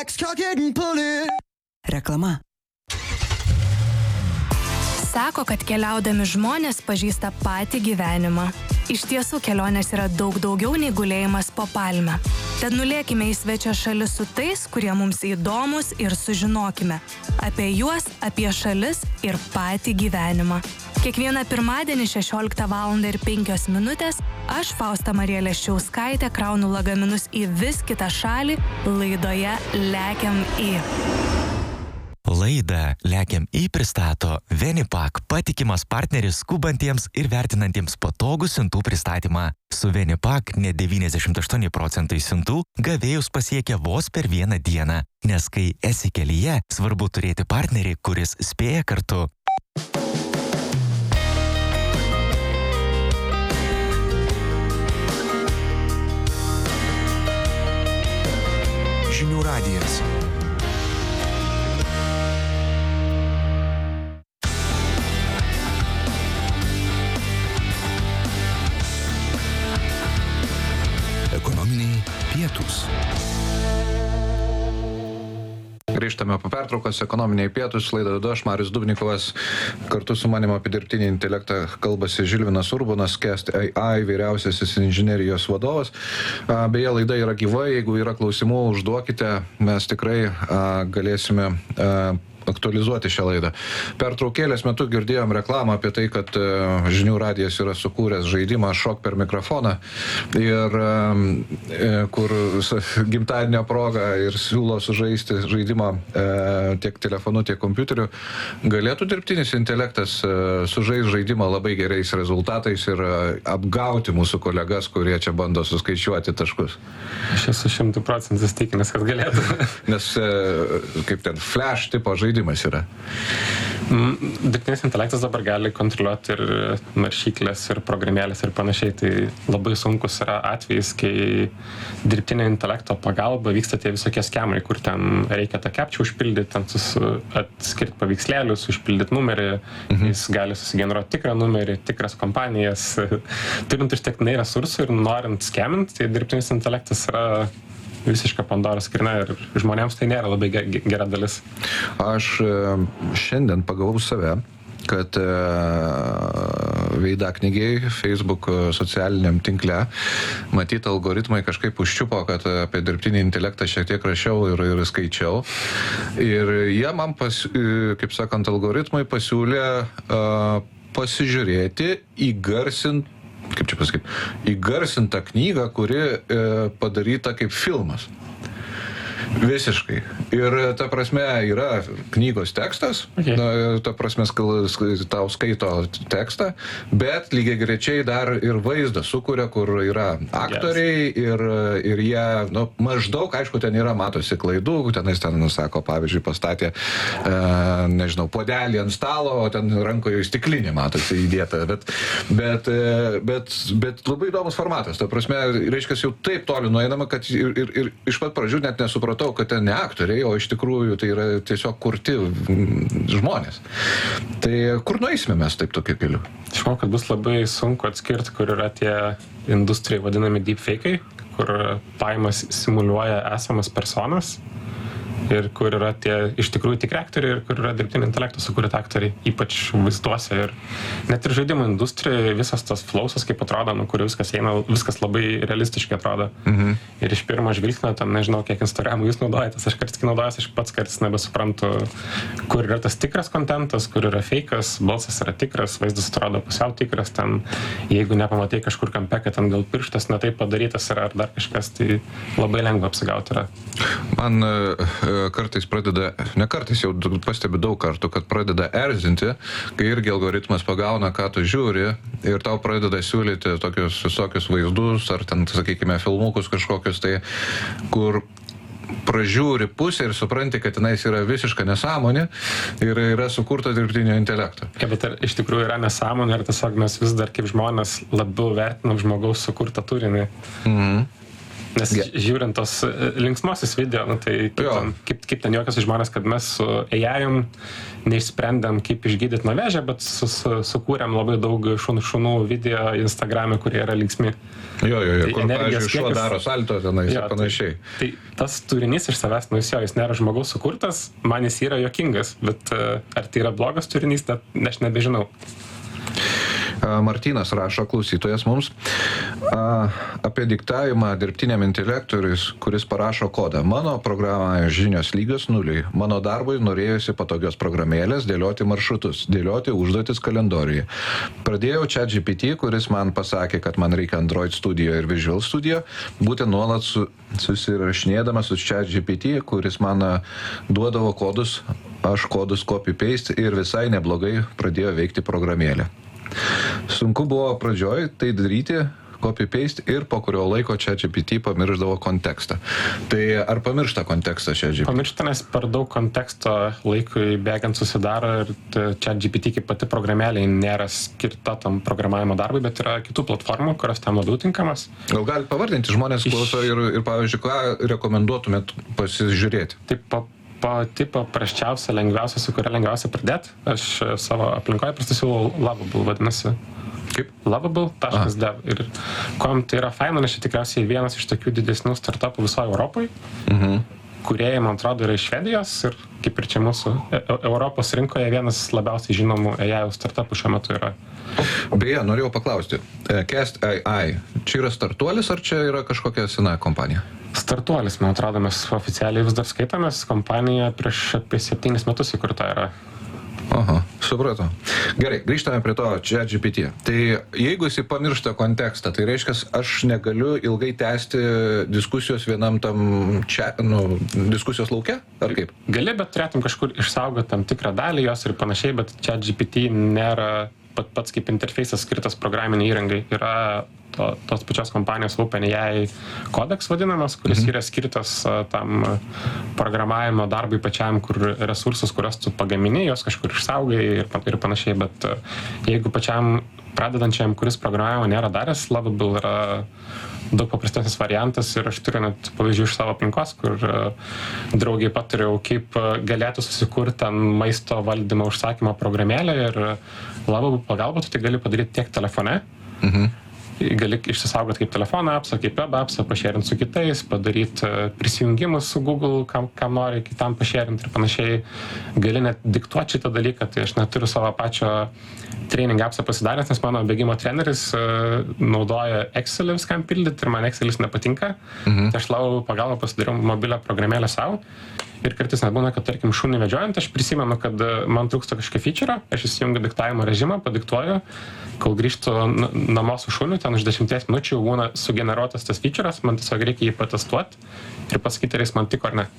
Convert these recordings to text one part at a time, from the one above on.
Max, cock it and pull it. Reklama. Sako, kad keliaudami žmonės pažįsta patį gyvenimą. Iš tiesų kelionės yra daug daugiau nei gulėjimas po palme. Tad nulėkime į svečią šalis su tais, kurie mums įdomus ir sužinokime apie juos, apie šalis ir patį gyvenimą. Kiekvieną pirmadienį 16:05 aš, Fausta Marija Leščiauskaitė, kraunu lagaminus į vis kitą šalį laidoje Lekiam į. Laidą Lekiam į pristato Venipak, patikimas partneris skubantiems ir vertinantiems patogų siuntų pristatymą. Su Venipak net 98% siuntų gavėjus pasiekia vos per vieną dieną, nes kai esi kelyje, svarbu turėti partnerį, kuris spėja kartu. Žinių radijas. Ekonominiai pietūs. Grįžtame po pertraukos, ekonominiai pietūs, laidą vedu aš, Marius Dubnikovas. Kartu su manimi apie dirbtinį intelektą kalbasi Žilvinas Urbonas, Kest AI vyriausiasis inžinerijos vadovas. Beje, laida yra gyva, jeigu yra klausimų, užduokite, mes tikrai galėsime aktualizuoti šią laidą. Pertraukėlės metu girdėjom reklamą apie tai, kad Žinių radijas yra sukūręs žaidimą Šok per mikrofoną ir kur gimtadienio proga ir siūlo sužaisti žaidimą tiek telefonu, tiek kompiuteriu. Galėtų dirbtinis intelektas sužaisti žaidimą labai gerais rezultatais ir apgauti mūsų kolegas, kurie čia bando suskaičiuoti taškus. Aš esu 100% įsitikinęs, kad galėtų. Nes kaip ten flash tipo žaidimas yra. Dirbtinis intelektas dabar gali kontroliuoti ir naršyklės, ir programėlės ir panašiai. Tai labai sunkus yra atvejis, kai dirbtinio intelekto pagalba vyksta tie visokie skemai, kur ten reikia tą captcha užpildyti, ten atskirti paveikslėlius, užpildyti numerį, jis gali susigeneruoti tikrą numerį, tikras kompanijas. Turint užtektinai resursų ir norint skeminti, tai dirbtinis intelektas yra visiška Pandoros skrynia ir žmonėms tai nėra labai gera dalis. Aš šiandien pagavau save, kad veidaknygiai Facebook socialiniam tinkle matyt algoritmai kažkaip užčiupo, kad apie dirbtinį intelektą šiek tiek rašiau ir skaičiau. Ir jie man, kaip sakant, algoritmai pasiūlė pasižiūrėti, įgarsintą knygą, kuri padaryta kaip filmas. Visiškai. Ir ta prasme yra knygos tekstas, ta prasme tau skaito tekstą, bet lygiai grečiai dar ir vaizdą sukuria, kur yra aktoriai ir jie, maždaug, aišku, ten yra, matosi klaidų, tenais ten, sako, pavyzdžiui, pastatė, nežinau, puodelį ant stalo, o ten rankoje stiklinė, matosi, įdėta, bet labai įdomus formatas, ta prasme, reiškia, jau taip toli nueinama, kad ir iš pat pradžių net nesupratau, kad ten ne aktoriai, o iš tikrųjų tai yra tiesiog kurti žmonės. Tai kur nueisime mes taip tokiu keliu? Aš manau, kad bus labai sunku atskirti, kur yra tie industrijai vadinami deepfake'ai, kur paimas simuliuoja esamas personas ir kur yra tie iš tikrųjų tikri aktoriai ir kur yra dirbtinio intelekto sukurti aktoriai, ypač vaizduose. Ir net ir žaidimų industrijoje visas tas flausas, kaip atrodo, kur viskas eina, viskas labai realistiškai atrodo. Ir iš pirmo žvilgsnio, ten nežinau, kiek Instagramų jūs naudojatės, aš kartais naudojas, aš pats kartais nebesuprantu, kur yra tas tikras kontentas, kur yra fake'as, balsas yra tikras, vaizdas atrodo pusiau tikras, ten jeigu nepamatai kažkur kampe, kad ten gal pirštas ne taip padarytas yra ar dar kažkas, tai labai lengva apsigauti yra. Man kartais pradeda, ne kartais, jau pastebiu daug kartų, kad pradeda erzinti, kai irgi algoritmas pagauna, ką tu žiūri ir tau pradeda siūlyti tokius visokius vaizdus ar ten, sakykime, filmukus kažkokius, tai kur pražiūri pusę ir supranti, kad tenais yra visiška nesąmonė ir yra sukurta dirbtinio intelekto. Bet ar iš tikrųjų yra nesąmonė, ar tiesiog mes vis dar kaip žmonės labiau vertinam žmogaus sukurtą turinį? Nes žiūrint tos linksmosius video, nu, tai kaip ten juokiasi žmonės, kad mes su AI-um neišsprendėm, kaip išgydyti nuo vėžio, bet sukūrėm labai daug šunų video Instagram'e, kurie yra linksmi. Jo, kur, pavyzdžiui, šuo daro salto tenais ir panašiai. Tai tas turinys iš savęs, nu jis nėra žmogaus sukurtas, man jis yra juokingas, bet ar tai yra blogas turinys, aš nebežinau. Martynas rašo, klausytojas mums, apie diktavimą dirbtiniam intelektui, kuris parašo kodą. Mano programoje žinios lygios 0. Mano darbui norėjusi patogios programėlės, dėlioti maršrutus, dėlioti užduotis kalendoriuje. Pradėjau ChatGPT, kuris man pasakė, kad man reikia Android Studio ir Visual Studio, būtent nuolat susirašinėdamas su ChatGPT, kuris man duodavo kodus, aš kodus copy-paste ir visai neblogai pradėjo veikti programėlė. Sunku buvo pradžioj tai daryti, copy-paste, ir po kurio laiko ChatGPT pamiršdavo kontekstą. Tai ar pamiršta kontekstą ChatGPT? Pamiršta, nes per daug konteksto laikui bėgant susidaro ir ChatGPT kaip pati programėlė nėra skirta tam programavimo darbui, bet yra kitų platformų, kurios tam labiau tinkamas. Gal gali pavardinti, žmonės klauso ir pavyzdžiui, ką rekomenduotumėt pasižiūrėti? Taip, pati paprasčiausia, lengviausia, su kuria lengviausia pradėti. Aš savo aplinkoje pristasiu Lovable, vadinasi. Kaip? Lovable.dev. Ir kuom tai yra faina, nes čia tikriausiai vienas iš tokių didesnių startupų visoje Europoje. Kūrėjai, man atrodo, yra iš Švedijos ir kaip ir čia mūsų Europos rinkoje vienas labiausiai žinomų AI startupų šiuo metu yra. Beje, norėjau paklausti. Cast AI, čia yra startuolis ar čia yra kažkokia sena kompanija? Startuolis, man atrodo, mes oficialiai vis dar skaitomės, kompanija prieš apie 7 metus įkurta yra. Aha, supratau. Gerai, grįžtame prie to ChatGPT. Tai jeigu jis pamiršta kontekstą, tai reiškia, aš negaliu ilgai tęsti diskusijos vienam tam diskusijos lauke, ar kaip? Gali, bet turėtum kažkur išsaugoti tam tikrą dalį jos ir panašiai, bet ChatGPT nėra pats kaip interfejsas skirtas programiniai įrangai. Yra tos pačios kompanijos OpenAI kodeks vadinamas, kuris yra skirtas tam programavimo darbui pačiam, kur resursus, kurios tu pagamini, jos kažkur išsaugai ir panašiai, bet jeigu pačiam pradedančiam, kuris programavimo nėra daręs, Lovable yra daug paprastesnis variantas ir aš turiu net pavyzdžių iš savo aplinkos, kur draugiai patariau, kaip galėtų susikurti ten maisto valdymo užsakymo programėlę ir Lovable pagalba tu tai gali padaryti tiek telefone, gali išsisaugoti kaip telefono appsą, kaip web appsą, pašėrinti su kitais, padaryti prisijungimus su Google, kam nori kitam pašėrinti ir panašiai. Gali net diktuoti šitą dalyką, tai aš neturiu savo pačio training appsą pasidaręs, nes mano bėgimo treneris naudoja Excelį viskam pildyti ir man Excelis nepatinka. Tai aš Lovable pagalbą pasidariau mobilią programėlę savo. Ir kartais nebūna, kad, tarkim, šunį vedžiojant, aš prisimenu, kad man trūksta kažkokia feature, aš įsijungiu diktavimo režimą, padiktuoju, kol grįžtu namo su šuniu, ten už 10 minučių būna sugeneruotas tas feature'as, man tiesiog reikia jį patestuoti ir pasakyti, ar jis man tiko ar ne.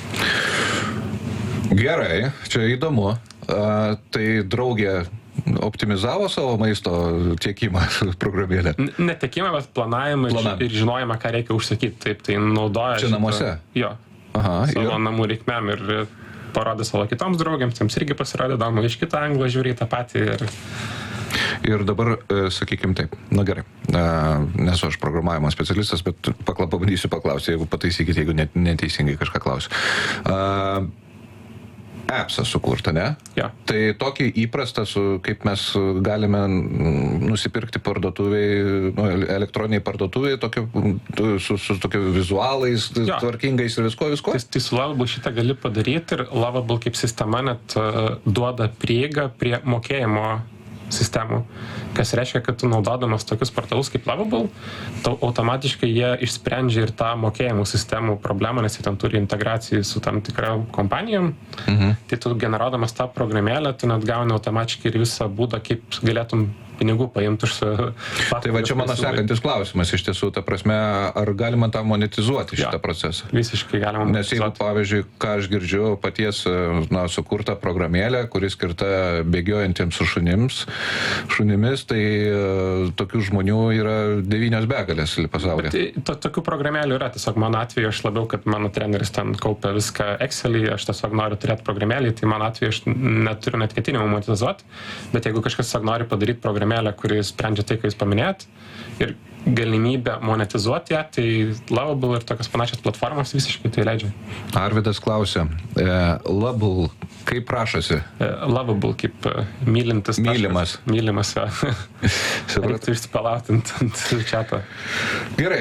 Gerai, čia įdomu. Tai draugė optimizavo savo maisto tiekimą programėlę? Netiekimą, bet planavimą ir žinojimą, ką reikia užsakyti. Taip, tai naudoja... Čia namuose? Jo. Savo namų reikmėm ir parodė savo kitoms draugiams, jiems irgi pasirodė įdomu, iš kito anglo žiūri tą patį. Ir dabar, sakykim taip, na gerai, nesu aš programavimo specialistas, bet pabandysiu paklausti, jeigu pataisykite, jeigu neteisingai kažką klausiu. Appsą sukurta, ne? Ja. Tai tokį įprastą, kaip mes galime nusipirkti parduotuviai, elektroniniai parduotuviai, su tokio vizualais, tvarkingais ir visko. Tai su Lovable šitą gali padaryti ir Lovable kaip sistema net duoda prieigą prie mokėjimo sistemų, kas reiškia, kad tu naudodamas tokius portalus kaip Lovable, tau automatiškai jie išsprendžia ir tą mokėjimų sistemų problemą, nes jie ten turi integracijų su tam tikra kompanijom. Tai tu generuodamas tą programėlę, tu net gauni automatiškai ir visą būdą, kaip galėtum pinigų paimti už... Tai va čia mano sekantis klausimas, iš tiesų, ta prasme, ar galima tą monetizuoti šitą procesą? Visiškai galima monetizuoti. Nes jeigu, pavyzdžiui, ką aš girdžiu, paties sukurta programėlė, kuri skirta bėgiojantiems su šunimis, tai tokių žmonių yra 9 begalės pasaulyje. Tai tokių programėlių yra, tiesiog mano atveju aš labiau, kad mano treneris ten kaupia viską Excelį, aš tiesiog noriu turėti programėlį, tai mano atveju aš neturiu net ketinimų monetizuoti, bet jeigu kažkas tiesiog nori padaryti programėlį, programėlė, kuri sprendžia tai, ką jūs paminėjot. Ir galimybę monetizuoti ją, tai Lovable ir tokios panašios platformos visiškai tai leidžia. Arvydas klausia, Lovable, kaip rašosi? Lovable, kaip mylintis. Mylimas. Mylimas, jo. Reiktų išsipalauti ant čiato. Gerai,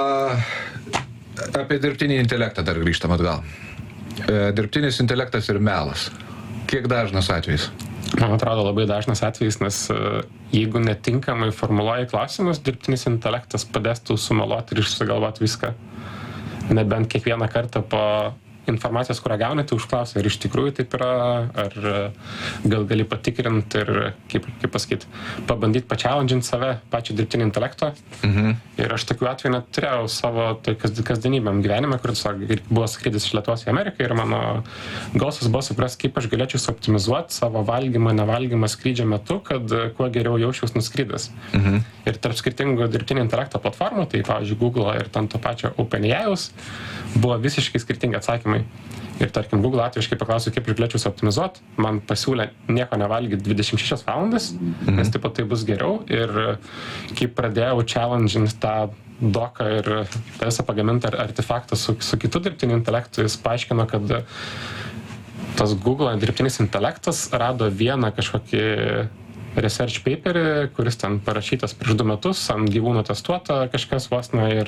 apie dirbtinį intelektą dar grįžtam atgal. Dirbtinis intelektas ir melas. Kiek dažnas atvejis? Man atrodo labai dažnas atvejis, nes jeigu netinkamai formuluoji klausimus, dirbtinis intelektas padės tau sumeluoti ir išsigalvoti viską. Nebent kiekvieną kartą po informacijos, kurią gauni, tai užklausia, ar iš tikrųjų taip yra, ar gal gali patikrinti ir, kaip pasakyti, pabandyti pačialandžinti save, pačią dirbtinį intelektą. Ir aš tokių atvejų net turėjau savo kasdienybėm gyvenime, kur buvo skrydis iš Lietuvos į Ameriką ir mano gausas buvo suprasti, kaip aš galėčiau optimizuoti savo valgymą, nevalgymą skrydžio metu, kad kuo geriau jausčiaus nuskridęs. Ir tarp skirtingų dirbtinio intelekto platformų, tai pavyzdžiui Google ir tam to pačio OpenAI'aus, buvo visiškai skirtingi atsakymai. Ir tarkim, Google atveju, kai paklausiu, kaip aš galėčiau optimizuoti, man pasiūlė nieko nevalgyti 26 valandas, nes taip pat tai bus geriau. Ir kai pradėjau challenge'inti tą doką ir tą visą pagamintą artefaktą su kitu dirbtiniu intelektu, jis paaiškino, kad tas Google dirbtinis intelektas rado vieną kažkokį research paperį, kuris ten parašytas prieš 2 metus, ant gyvūnų testuota kažkas vos ne ir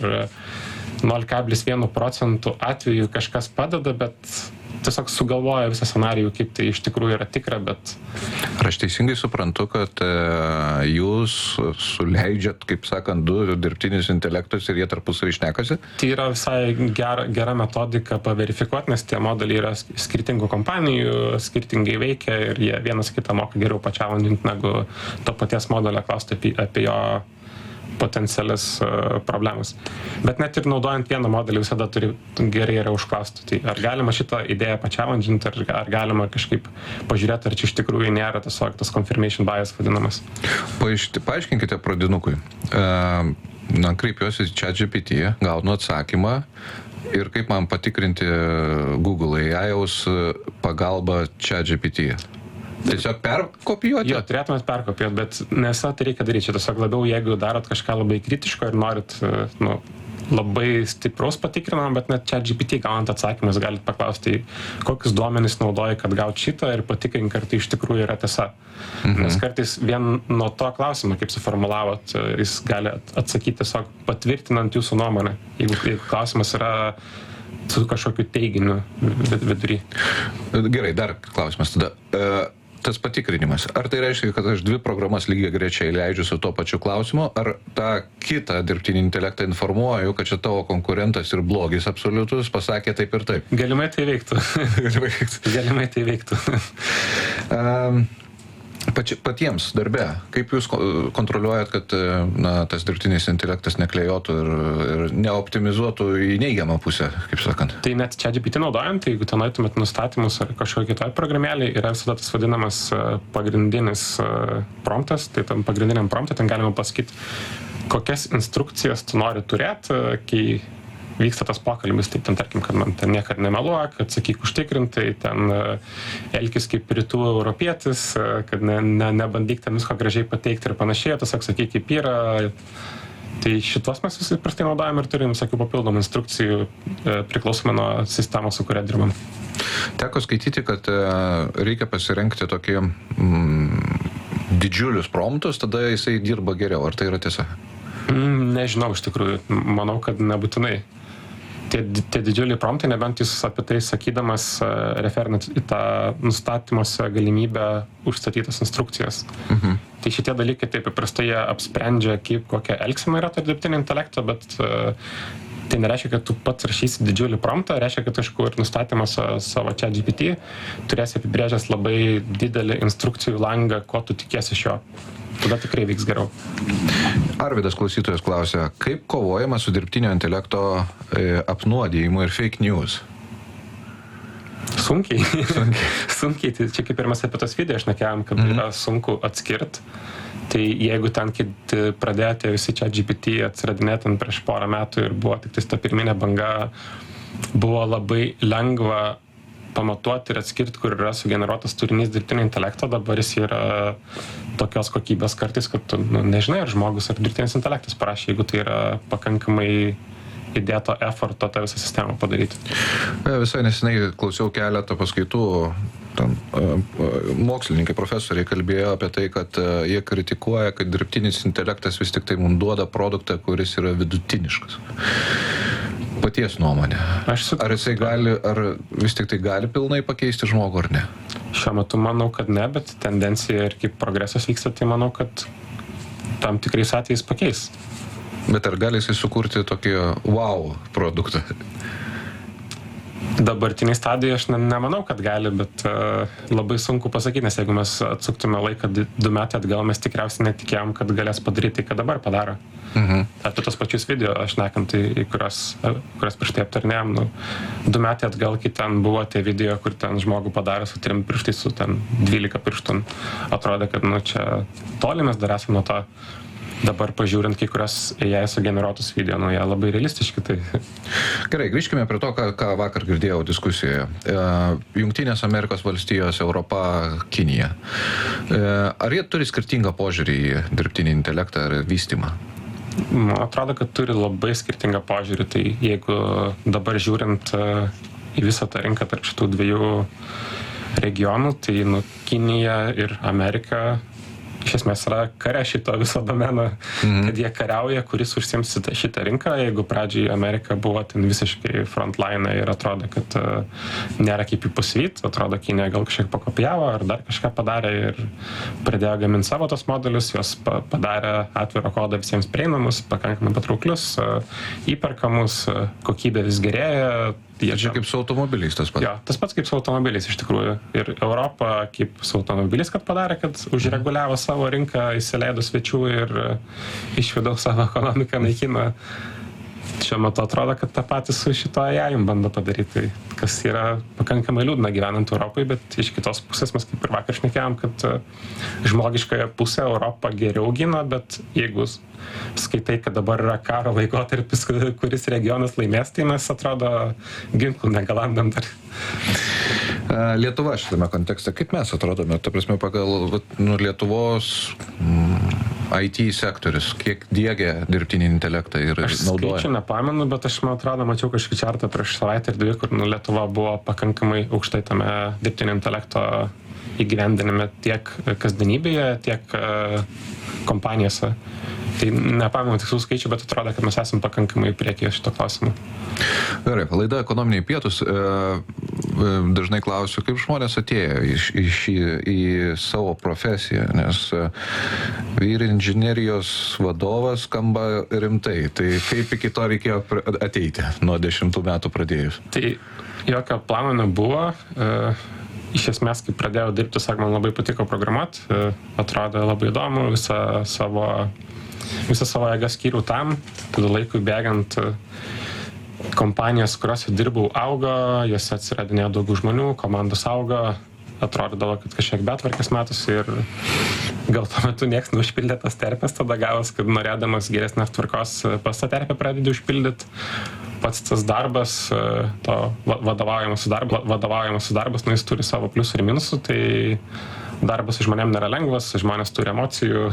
0,1% atveju kažkas padeda, bet tiesiog sugalvoja visą scenarijų, kaip tai iš tikrųjų yra tikra, bet... Ar aš teisingai suprantu, kad jūs suleidžiat, kaip sakant, 2 dirbtinius intelektus ir jie tarpusavy šnekasi? Tai yra visai gera metodika paverifikuoti, nes tie modeliai yra skirtingų kompanijų, skirtingai veikia ir jie vienas kitą moka geriau pačialandinti, negu to paties modelio klausti apie jo potencialias problemas. Bet net ir naudojant vieną modelį visada turi gerai yra užklausti. Tai ar galima šitą idėją pačialandžinti, ar galima kažkaip pažiūrėti, ar čia iš tikrųjų nėra tiesiog tas confirmation bias vadinamas. Paaiškinkite pradinukui. Kreipiuosi į ChatGPT, gaunu atsakymą ir kaip man patikrinti Google AI'aus pagalbą ChatGPT. Tiesiog perkopijuoti? Jo, turėtumėt perkopijuoti, bet nesą tai reikia daryti. Čia tiesiog labiau, jeigu darot kažką labai kritiško ir norit labai stipraus patikrinam, bet net ChatGPT gaunant atsakymus galit paklausti, kokius duomenis naudoji, kad gaut šitą ir patikrink, ar tai iš tikrųjų yra tiesa. Nes kartais vien nuo to klausimo, kaip suformulavot, jis gali atsakyti tiesiog patvirtinant jūsų nuomonę, jeigu klausimas yra su kažkokiu teiginiu vidury. Gerai, dar klausimas tada. Tas patikrinimas. Ar tai reiškia, kad aš 2 programas lygiai grečiai leidžiu su to pačiu klausimu, ar tą kitą dirbtinį intelektą informuoju, kad čia tavo konkurentas ir blogis absoliutus pasakė taip ir taip? Galimai tai veiktų. Galimai tai veiktų. Patiems darbe, kaip jūs kontroliuojat, kad tas dirbtinis intelektas neklėjotų ir neoptimizuotų į neigiamą pusę, kaip sakant? Tai net ChatGPT naudojant, tai jeigu ten eitumėt nustatymus ar kažkokią kitoj programėlį, yra visada tas vadinamas pagrindinis promptas, tai tam pagrindiniam promptui ten galima pasakyti, kokias instrukcijas tu nori turėti, kai vyksta tas pokalbis, tai ten tarkim, kad man ten niekad nemeluok, kad sakyk užtikrintai, ten elkis kaip rytų europietis, kad nebandyk ten visko gražiai pateikti ir panašiai, tiesiog sakyk kaip yra. Tai šitos mes visi prastai naudojam ir turim visokių papildomų instrukcijų priklausomai nuo sistemos, su kuria dirbam. Teko skaityti, kad reikia pasirengti tokį didžiulius promptus, tada jisai dirba geriau. Ar tai yra tiesa? Nežinau, iš tikrųjų. Manau, kad nebūtinai. Tie didžiuliai promptai, nebent jūs apie tai sakydamas referinat į tą nustatymuose galimybę užstatytas instrukcijas. Tai šitie dalykai taip paprastai apsprendžia, kokia elgsena yra tarp dirbtinio intelekto, bet tai nereiškia, kad tu pats rašysi didžiulį promptą, reiškia, kad aišku ir nustatymas savo ChatGPT turėsi apibrėžęs labai didelį instrukcijų langą, ko tu tikiesi iš jo. Tada tikrai vyks geriau. Arvydas klausytojas klausia, kaip kovojama su dirbtinio intelekto apnuodijimu ir fake news? Sunkiai. Sunkiai. Tai čia kaip ir mes apie tos video šnekėjom, kad yra sunku atskirti. Tai jeigu ten, kai pradėjote visi ChatGPT atsiradinėti prieš 4 metų ir buvo tik ta pirminė banga, buvo labai lengva pamatuoti ir atskirti, kur yra sugeneruotas turinys dirbtinio intelekto, dabar jis yra tokios kokybės kartais, kad tu nežinai, ar žmogus ar dirbtinis intelektas parašė, jeigu tai yra pakankamai įdėto efforto tą visą sistemą padaryti. Visai nesenai klausiau keletą paskaitų, mokslininkai, profesoriai kalbėjo apie tai, kad jie kritikuoja, kad dirbtinis intelektas vis tik tai mums duoda produktą, kuris yra vidutiniškas. Paties nuomonė. Ar jisai gali, ar vis tik tai gali pilnai pakeisti žmogų, ar ne? Šiuo metu manau, kad ne, bet tendencija ir kaip progresas vyksta, tai manau, kad tam tikrais atvejais pakeis. Bet ar gali jisai sukurti tokį wow produktą? Dabartiniai stadijai aš nemanau, kad gali, bet labai sunku pasakyti, nes jeigu mes atsuktume laiką 2 metai atgal, mes tikriausiai netikėjom, kad galės padaryti, ką dabar padaro. Apie tos pačius video, aš nekam, tai kurias prieš tai aptarnėjom, 2 metai atgal, kai ten buvo tie video, kur ten žmogų padarė su 3 pirštais, su ten 12 pirštų, atrodė, kad čia toli mes dar esame nuo to. Dabar pažiūrint kai kurias AI sugeneruotus video, jie labai realistiški. Tai... Gerai, grįžkime prie to, ką vakar girdėjau diskusijoje. Jungtinės Amerikos valstijos, Europa, Kinija. Ar jie turi skirtingą požiūrį į dirbtinį intelektą ar vystymą? Man atrodo, kad turi labai skirtingą požiūrį. Tai jeigu dabar žiūrint į visą tą rinką tarp šitų 2 regionų, tai Kinija ir Amerika iš esmės yra kare šito viso domeno, kad jie kariauja, kuris užsiims šitą rinką. Jeigu pradžiai Amerika buvo ten visiškai frontline ir atrodo, kad nėra kaip jų pasivyti, atrodo, Kinija gal kažkiek pakopijavo ar dar kažką padarė ir pradėjo gaminti savo tos modelius, jos padarė atvirą kodą visiems prieinamus, pakankamai patrauklius, įperkamus, kokybė vis gerėja. Čia kaip su automobiliais tas pats. Jo, tas pats kaip su automobiliais iš tikrųjų. Ir Europa kaip su automobiliais, kad padarė, kad užreguliavo savo rinką, įsileido svečių ir iš vidaus savo ekonomiką naikino. Šiuo metu atrodo, kad tą patį su šito AI bando padaryti, kas yra pakankamai liūdna gyvenant Europai, bet iš kitos pusės mes kaip ir vakar šnekėjom, kad žmogiškąją pusę Europą geriau gina, bet jeigu skaitai, kad dabar yra karo laikotarpis, kuris regionas laimės, tai mes atrodo ginklų negalandam dar. Lietuva šitame kontekste, kaip mes atrodome, ta prasme, pagal Lietuvos IT sektorius, kiek diegia dirbtinį intelektą ir naudoja? Aš skaičių nepamenu, bet aš, man atrodo, mačiau kažkokį čartą prieš savaitę ir 2, kur Lietuva buvo pakankamai aukštai tame dirbtinio intelekto įgyvendinime tiek kasdienybėje, tiek kompanijose. Tai nepamenu tikslų skaičių, bet atrodo, kad mes esame pakankamai priekyje šito klausimu. Gerai, laida Ekonominiai pietūs. Dažnai klausiu, kaip žmonės atėjo į savo profesiją, nes vyr inžinerijos vadovas skamba rimtai. Tai kaip iki to reikėjo ateiti nuo 10 metų pradėjus? Tai jokio plano nebuvo. Iš esmės, kai pradėjau dirbti, man labai patiko programuoti, atrodė labai įdomu, visą savo jėgą skyriau tam, tada laikui bėgant kompanijos, kuriuose dirbau, augo, jose atsiradinėjo daugiau žmonių, komandos augo, atrodydavo, kad kažkiek betvarkės matosi ir gal tuo metu nieks neužpildė tas terpės, tada gavos, kad norėdamas geresnės tvarkos pas tą terpę pradedi užpildyti. Pats tas darbas, to vadovaujamas darbas, jis turi savo pliusų ir minusų, tai darbas su žmonėm nėra lengvas, žmonės turi emocijų,